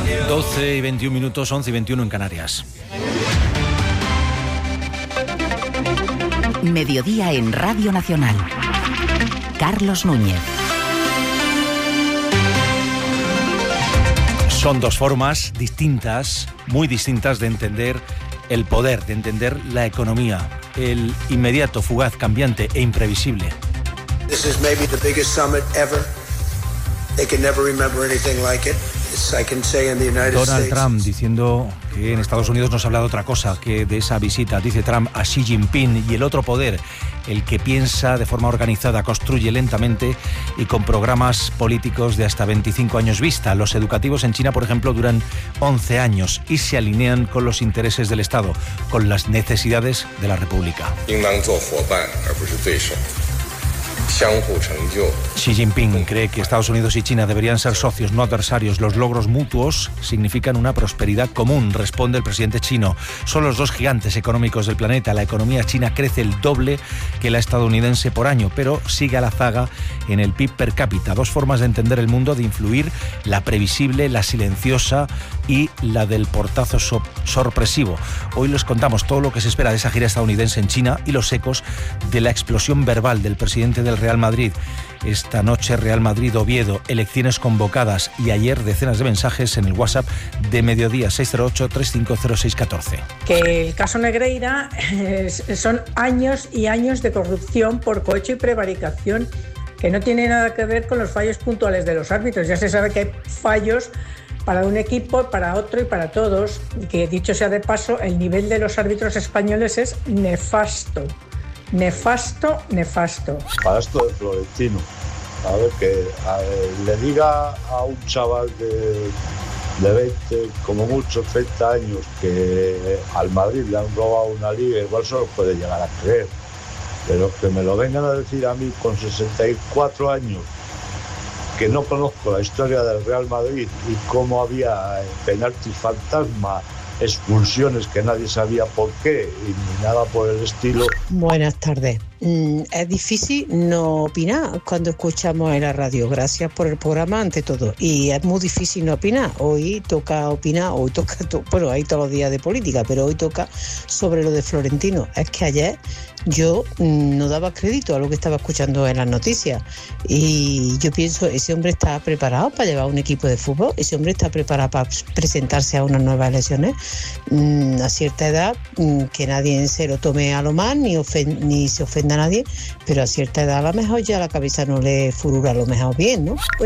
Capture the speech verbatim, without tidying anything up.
doce y veintiún minutos, once y veintiuno en Canarias. Mediodía en Radio Nacional. Carlos Núñez. Son dos formas distintas, muy distintas de entender el poder, de entender la economía, el inmediato, fugaz, cambiante e imprevisible. This is maybe the biggest summit ever. They can never remember anything like it. I can say in the United Donald States. Trump diciendo que en Estados Unidos no se habla de otra cosa que de esa visita, dice Trump, a Xi Jinping, y el otro poder, el que piensa de forma organizada, construye lentamente y con programas políticos de hasta veinticinco años vista. Los educativos en China, por ejemplo, duran once años y se alinean con los intereses del Estado, con las necesidades de la República. Xi Jinping cree que Estados Unidos y China deberían ser socios, no adversarios. Los logros mutuos significan una prosperidad común, responde el presidente chino. Son los dos gigantes económicos del planeta. La economía china crece el doble que la estadounidense por año, pero sigue a la zaga en el P I B per cápita. Dos formas de entender el mundo, de influir: la previsible, la silenciosa, y la del portazo so- sorpresivo. Hoy les contamos todo lo que se espera de esa gira estadounidense en China y los ecos de la explosión verbal del presidente del Real Madrid. Esta noche Real Madrid-Oviedo, elecciones convocadas, y ayer decenas de mensajes en el WhatsApp de Mediodía, seis cero ocho, tres cinco cero, seis uno cuatro. Que el caso Negreira es, son años y años de corrupción por cohecho y prevaricación, que no tiene nada que ver con los fallos puntuales de los árbitros. Ya se sabe que hay fallos para un equipo, para otro y para todos, y que, dicho sea de paso, el nivel de los árbitros españoles es nefasto. Nefasto, nefasto. Para esto de Florentino, a ver, que a ver, le diga a un chaval de, de veinte, como mucho treinta años, que al Madrid le han robado una liga, igual solo puede llegar a creer. Pero que me lo vengan a decir a mí con sesenta y cuatro años, que no conozco la historia del Real Madrid y cómo había penaltis fantasma, expulsiones que nadie sabía por qué y ni nada por el estilo. Buenas tardes. Mm, es difícil no opinar cuando escuchamos en la radio. Gracias por el programa ante todo. Y es muy difícil no opinar. Hoy toca opinar, hoy toca, to- bueno, hay todos los días de política, pero hoy toca sobre lo de Florentino. Es que ayer yo mm, no daba crédito a lo que estaba escuchando en las noticias. Y yo pienso, ese hombre está preparado para llevar un equipo de fútbol, ese hombre está preparado para presentarse a unas nuevas elecciones. Mm, a cierta edad, mm, que nadie se lo tome a lo mal, ni, ofen- ni se ofenda a nadie, pero a cierta edad a lo mejor ya la cabeza no le furura a lo mejor bien, ¿no?